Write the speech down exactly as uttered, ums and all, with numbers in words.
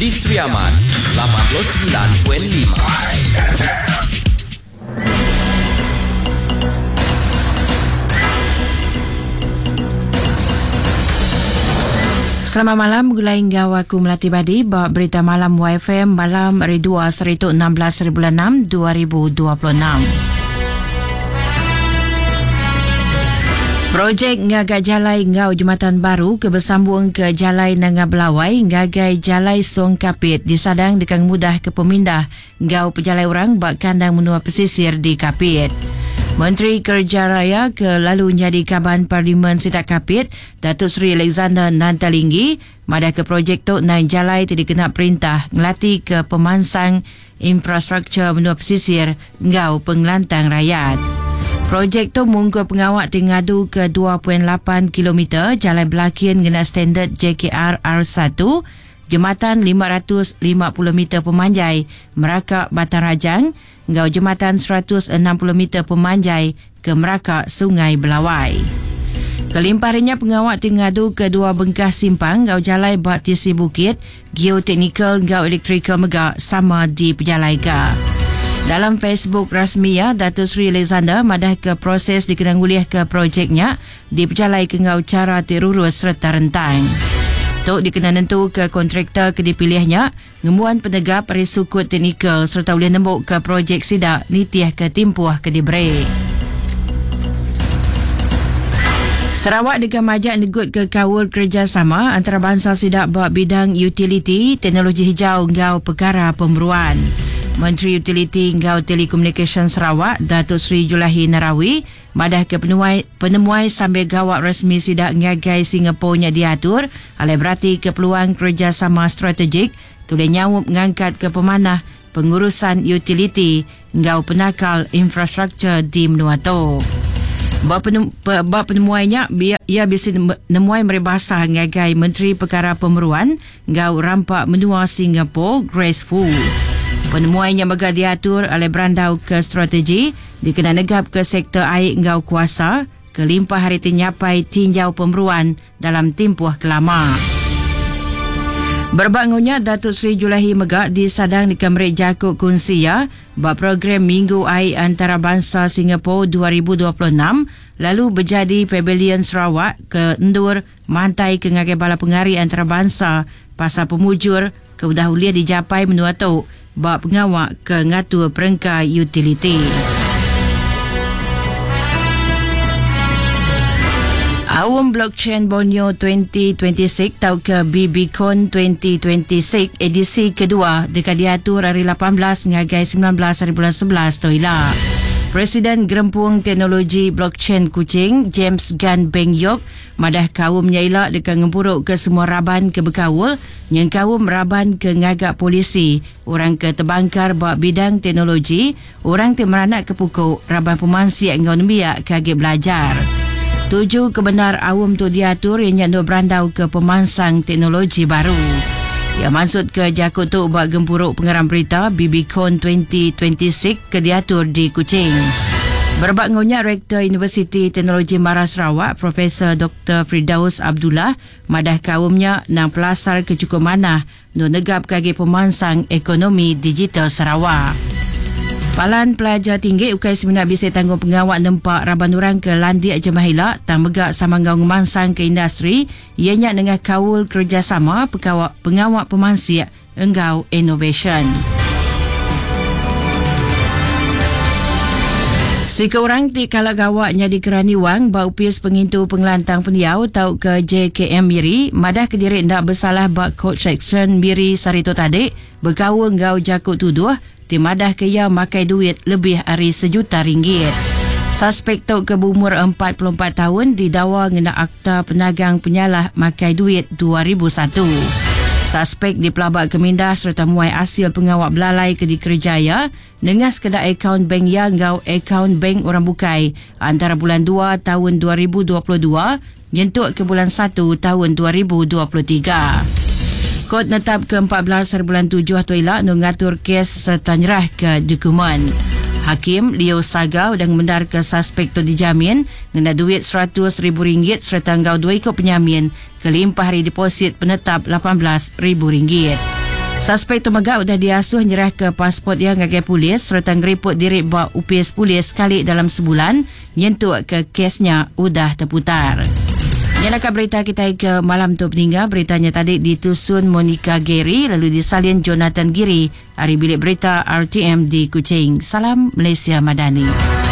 di Sri Aman lapan puluh sembilan perpuluhan lima. Selamat malam, gulai hingga aku Melati Badi bawa berita malam Y F M malam hari dua seribu enam belas bulan enam dua ribu dua puluh enam. Projek ngagak jalai ngau jumatan baru kebersambung ke jalai Nanga Belawai ngagai jalai Song Kapit disadang dekang mudah ke pemindah ngau pejalai orang bak kandang menua pesisir di Kapit. Menteri Kerja Raya ke lalu jadi Kaban Parlimen Sitak Kapit, Datuk Seri Alexander Nantalinggi, madah ke projek tu naik jalai tidak kena perintah ngelatih ke pemansang infrastruktur menua pesisir ngau pengelantang rakyat. Projek tu munggu pengawak tingadu ke dua perpuluhan lapan kilometer jalan belakian guna standard J K R R satu, jematan lima ratus lima puluh meter pemanjai Merakak Batang Rajang, ngau jematan seratus enam puluh meter pemanjai ke Merakak Sungai Belawai. Kelimpahannya pengawak tingadu ke dua bengkas simpang ngau jalai Batisi Bukit, geoteknikal ngau elektrikal megak sama di pejalai ga. Dalam Facebook rasminya, Datuk Seri Alexander madah ke proses dikenanguliah ke projeknya di pejalai ke ngau cara terurus serta rentang. Tok dikena nentu ke kontraktor ke dipilihnya, ngemuan penegap risukut teknikal serta boleh nembuk ke projek sidak nitiah ke timpuah ke diberi. Sarawak dengan majak negut ke kawul kerjasama antarabangsa sidak buat bidang utiliti, teknologi hijau ngau perkara pemberuan. Menteri Utiliti Ngau Telekomunikasi Sarawak, Datuk Seri Julahi Narawi, madah ke penemuai, penemuai sambil gawak rasmi sidak ngagai Singapura nya diatur, alai berarti ke peluang kerjasama strategik, tulis nyawup ngangkat ke pemanah pengurusan utiliti ngau penakal infrastruktur di menua tu. Bab penemuainya, ia bisa menemuai meribasah ngagai Menteri Perkara Pemeruan ngau rampak menua Singapura, Grace Fu. Penemuannya mega diatur oleh berandau ke strategi, dikena negap ke sektor air ngau kuasa, kelimpah hari tinyapai tinjau pemberuan dalam timpuh kelama. Berbangunnya Datuk Seri Julahi Megak disadang di Kemerik Jakuk Kunsia bab program Minggu Air Antarabangsa Singapura dua ribu dua puluh enam lalu berjadi Pavilion Sarawak ke Endur mantai ke ngagai bala pengari antarabangsa pasal pemujur kedahulian dijapai menua tu bab pengawak ke ngatur perengkai utiliti. Awam Blockchain Borneo dua ribu dua puluh enam tau ke BBCon dua ribu dua puluh enam edisi kedua dekat diatur hari lapan belas ngagai sembilan belas hari bulan sebelas toilah. Presiden Gerempung Teknologi Blockchain Kuching, James Gan Beng Yok, madah kaum menyailak dekat ngempuruk ke semua raban ke berkawul, yang kaum raban ke ngagak polisi, orang ke terbangkar buat bidang teknologi, orang ke meranak ke pukul, raban pemansi ngau nembiak kaget belajar. Tujuh kebenar awam tu diatur yang nyandu berandau ke pemansang teknologi baru. Ia maksud ke Jakut tu buat gempuruk pengeram berita BBCon dua ribu dua puluh enam ke diatur di Kuching. Berbangunnya Rektor Universiti Teknologi Mara Sarawak, Profesor Doktor Firdaus Abdullah, madah kaumnya nang pelasar kecukup manah nu negap kagi pemansang ekonomi digital Sarawak. Palan pelajar tinggi ukai seminar bisa tanggung pengawak nempak raban orang ke landik jemahila tang megak sama ngau ngemansang ke industri ianya dengan kawul kerjasama pengawak, pengawak pemansi enggau innovation. Si keurang ti kalau gawaknya di Kerani Wang baupis pengintu pengelantang peniau tau ke J K M Miri madah ke diri ndak bersalah bak coach section Miri Sarito Tadik berkawul ngau Jakut tuduh timadah ke ia makai duit lebih dari sejuta ringgit. Suspek tu ke berumur empat puluh empat tahun didakwa ngena Akta Penagang Penyalah makai duit dua ribu satu. Suspek dipelabak kemindah serta muai hasil pengawak belalai ke di Kerjaya dengan kedai akaun bank yang ngau akaun bank orang bukai antara bulan dua tahun dua ribu dua puluh dua nyentuk ke bulan satu tahun dua ribu dua puluh tiga. Kod netap ke empat belas hari bulan tujuh atau elak mengatur kes serta nyerah ke dokumen. Hakim Leo Sagau dan mendar ke suspek tu dijamin ngena duit seratus ribu ringgit serta ngau dua ikut penyamin kelimpah hari deposit penetap lapan belas ribu ringgit. Suspek tumagau dah diasuh nyerah ke pasport yang ngagai polis serta ngeriput diri buat U P S polis sekali dalam sebulan nyentuh ke kesnya udah terputar. Nyalakan berita kita ke malam tu peninggal. Beritanya tadi ditusun Monica Gary lalu disalin Jonathan Giri. Hari bilik berita R T M di Kuching. Salam Malaysia Madani.